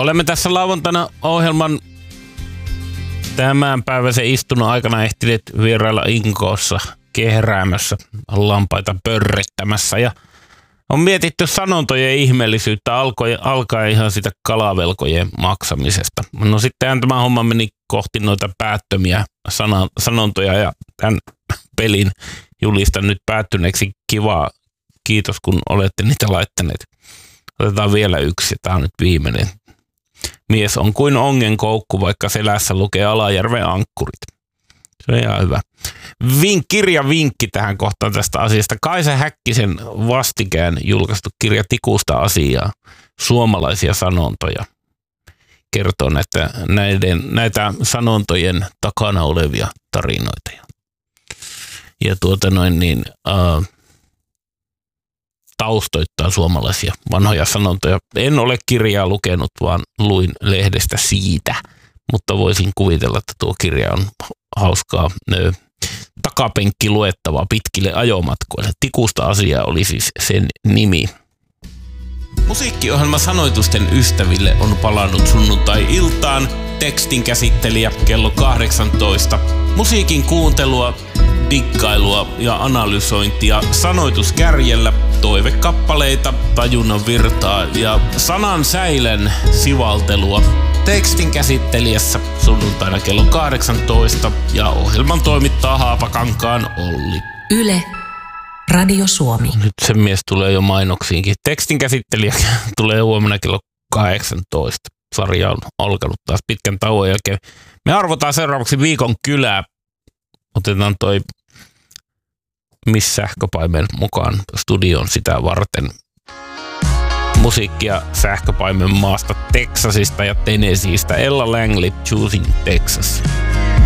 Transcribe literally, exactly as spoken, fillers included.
Olemme tässä lauantaina ohjelman tämänpäiväisen istunnon aikana ehtineet vierailla Inkoossa kehräämässä, lampaita pörrittämässä ja on mietitty sanontojen ihmeellisyyttä alkaen ihan sitä kalavelkojen maksamisesta. No sittenhän tämä homma meni kohti noita päättömiä sana, sanontoja ja tämän pelin julistan nyt päättyneeksi. Kivaa, kiitos kun olette niitä laittaneet. Otetaan vielä yksi, tämä on nyt viimeinen. Mies on kuin ongenkoukku, vaikka selässä lukee Alajärven ankkurit. Se on ihan hyvä. Vink, kirja vinkki tähän kohtaan tästä asiasta. Kaisa Häkkisen vastikään julkaistu kirja Tikusta asiaa, suomalaisia sanontoja. Kertoo näitä, näiden, näitä sanontojen takana olevia tarinoita. Ja tuota noin niin, äh, taustoittaa suomalaisia vanhoja sanontoja. En ole kirjaa lukenut, vaan luin lehdestä siitä, mutta voisin kuvitella, että tuo kirja on hauskaa ö, takapenkki luettavaa pitkille ajomatkoille. Tikusta asiaa oli siis sen nimi. Musiikkiohjelma Sanoitusten ystäville on palannut sunnuntai-iltaan. Tekstin käsittelijä kello kahdeksantoista. Musiikin kuuntelua, dikkailua ja analysointia sanoituskärjellä, toivekappaleita, tajunnan virtaa ja sanan säilön sivaltelua. Tekstin käsittelijässä sunnuntaina kello kahdeksantoista ja ohjelman toimittaa Haapakankaan Olli. Yle, Radio Suomi. Nyt se mies tulee jo mainoksiinkin. Tekstin käsittelijä tulee huomenna kello kahdeksantoista. Sarja on alkanut taas pitkän tauon jälkeen. Me arvotaan seuraavaksi viikon kylää. Otetaan toi Miss Sähköpaimen mukaan studioon sitä varten. Musiikkia sähköpaimen maasta Texasista ja Tennesseeistä. Ella Langley, Choosing Texas.